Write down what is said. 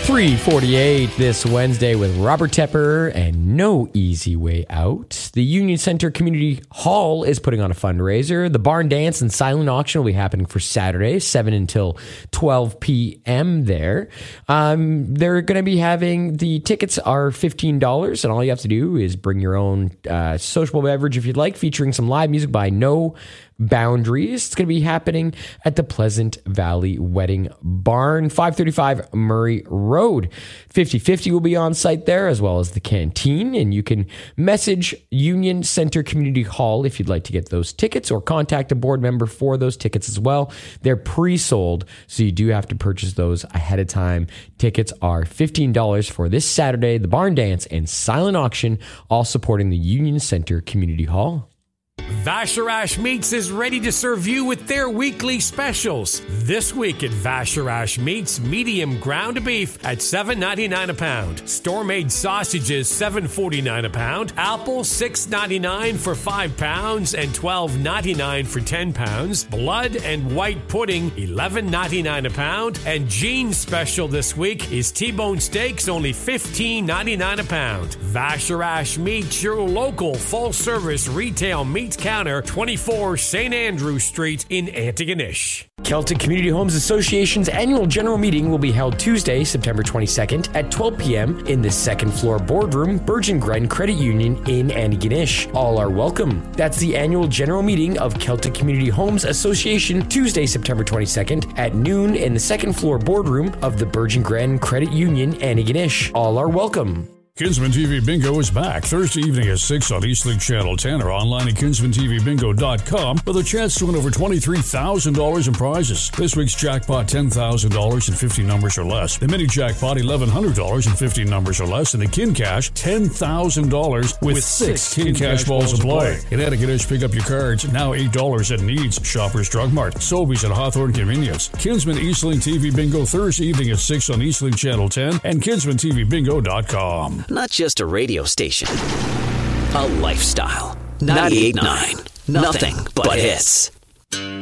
3:48 this Wednesday with Robert Tepper and No Easy Way Out. The Union Center Community Hall is putting on a fundraiser. The barn dance and silent auction will be happening for Saturday, 7 until 12 p.m. there. They're going to be having, the tickets are $15, and all you have to do is bring your own sociable beverage if you'd like, featuring some live music by No Boundaries. It's going to be happening at the Pleasant Valley Wedding Barn, 535 Murray Road. 50/50 will be on site there, as well as the canteen, and you can message Union Center Community Hall if you'd like to get those tickets, or contact a board member for those tickets as well. They're pre-sold, so you do have to purchase those ahead of time. Tickets are $15 for this Saturday, the barn dance and silent auction, all supporting the Union Center Community Hall. Vacheras Meats is ready to serve you with their weekly specials. This week at Vacheras Meats, medium ground beef at $7.99 a pound. Store-made sausages, $7.49 a pound. Apples, $6.99 for 5 pounds and $12.99 for 10 pounds. Blood and white pudding, $11.99 a pound. And Gene's special this week is T-bone steaks, only $15.99 a pound. Vacheras Meats, your local full-service retail meat counter, 24 St. Andrew Street in Antigonish. Celtic Community Homes Association's annual general meeting will be held Tuesday, September 22nd at 12 p.m. in the second floor boardroom, Virgin Glen Credit Union in Antigonish. All are welcome. That's the annual general meeting of Celtic Community Homes Association, Tuesday, September 22nd at noon in the second floor boardroom of the Virgin Glen Credit Union, Antigonish. All are welcome. Kinsman TV Bingo is back Thursday evening at 6 on Eastlink Channel 10 or online at kinsmantvbingo.com with a chance to win over $23,000 in prizes. This week's jackpot, $10,000 and 50 numbers or less. The mini jackpot, $1,100 and 50 numbers or less. And the Kin Cash, $10,000 with 6 Kin Cash balls to play. In Antigonish, pick up your cards, now $8 at Needs, Shoppers Drug Mart, Sobeys at Hawthorne Convenience. Kinsman Eastlink TV Bingo Thursday evening at 6 on Eastlink Channel 10 and kinsmantvbingo.com. Not just a radio station, a lifestyle. 98.9. Nothing but hits.